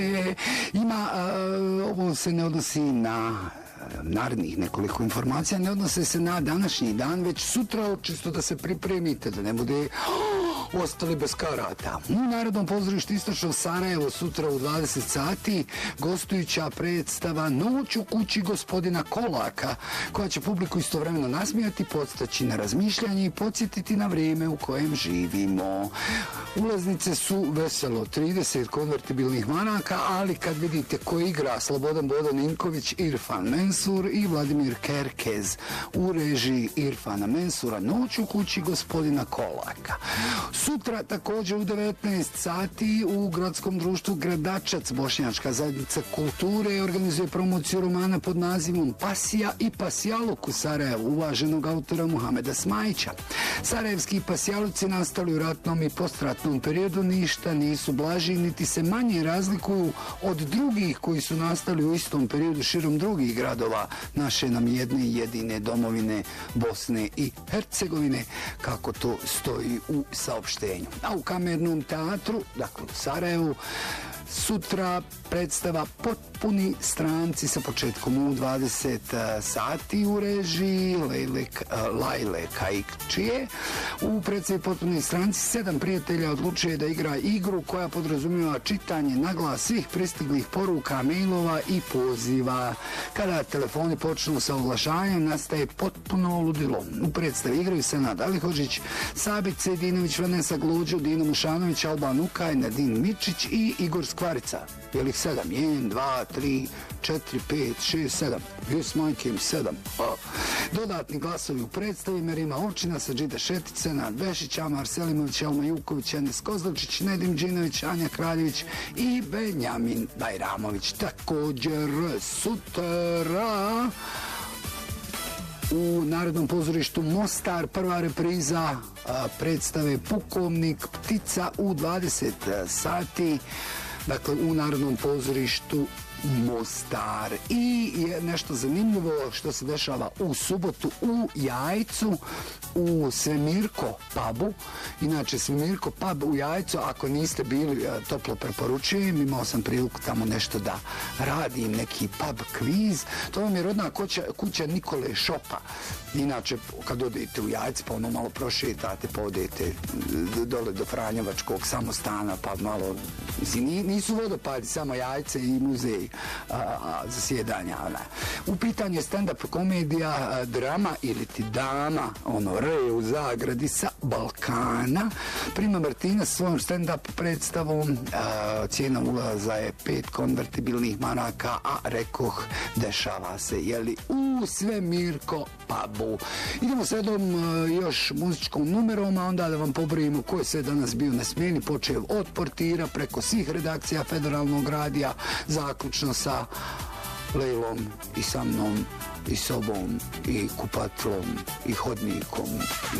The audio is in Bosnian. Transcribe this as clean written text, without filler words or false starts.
Ima, ovo se ne odnosi na narednih nekoliko informacija, ne odnose se na današnji dan, već sutra, čisto da se pripremite, da ne bude ostali bez karata. U Narodnom pozorištu Istočno Sarajevo sutra u 20 sati gostujuća predstava Noć u kući gospodina Kolaka, koja će publiku istovremeno nasmijati, podstaći na razmišljanje i podsjetiti na vrijeme u kojem živimo. Ulaznice su veselo 30 konvertibilnih maraka, ali kad vidite ko igra, Slobodan Bodo Ninković, Irfan Mensur i Vladimir Kerkez u režiji Irfana Mensura, Noć u kući gospodina Kolaka. Sutra također u 19 sati u gradskom društvu Gradačac Bošnjačka zajednica kulture organizuje promociju romana pod nazivom Pasija i Pasijaluk u Sarajevu uvaženog autora Muhameda Smajića. Sarajevski pasijaluci nastali u ratnom i postratnom periodu ništa nisu blaži niti se manje razlikuju od drugih koji su nastali u istom periodu širom drugih gradova naše nam jedne i jedine domovine Bosne i Hercegovine, kako to stoji u saopštenju. A u Kamernom teatru, dakle u Sarajevu, sutra predstava Potpuni stranci sa početkom u 20 sati u režiji Lajle Kajkčije. U predstavi Potpuni stranci 7 prijatelja odlučuje da igra igru koja podrazumijeva čitanje na glas svih pristiglih poruka, mailova i poziva. Kada telefoni počnu sa oglašavanjem, nastaje potpuno ludilo. U predstavi igraju Senad Alihođić, Sabit Sejdinović, Vanesa Glođo, Dino Mušanović, Alban Ukaj, Nadin Mičić i Igor Skvarica. Je li 7? 1, 2, 3, 4, 5, 6, 7. Jes majkem 7. Dodatni glasovi u predstavi Merima Ovčina, Sađida Šetica, Nad Bešić, Amar Selimović, Elma Juković, Enes Kozlovčić, Nedim Džinović, Anja Kraljević i Benjamin Bajramović. Također sutra u Narodnom pozorištu Mostar prva repriza predstave Pukovnik Ptica u 20 sati. Dakle, u Narodnom pozorištu Mostar. I je nešto zanimljivo što se dešava u subotu u Jajcu, u Svemirko pubu. Inače, Svemirko pub u Jajcu, ako niste bili, toplo preporučujem, imao sam priliku tamo nešto da radim, neki pub kviz. To vam je rodna kuća Nikole Šopa. Inače, kad odete u Jajcu, pa ono malo prošetate, pa odete dole do Franjevačkog samostana, pa malo, nisu vodopadi, samo Jajce i muzeji zasjedanja. U pitanju je stand-up komedija, drama ili ti dama, ono re u zagradi sa Balkana. Prima Martina s svojom stand-up predstavom, cijena ulaza je 5 konvertibilnih maraka, a rekoh, dešava se, jeli, u Svemirko pubu. Idemo s redom još muzičkom numerom, a onda da vam pobrojimo ko je sve danas bio na smjeni, počeo od portira preko svih redakcija Federalnog radija, zaključno sa Lejlom i sa mnom i sobom i kupatlom i hodnikom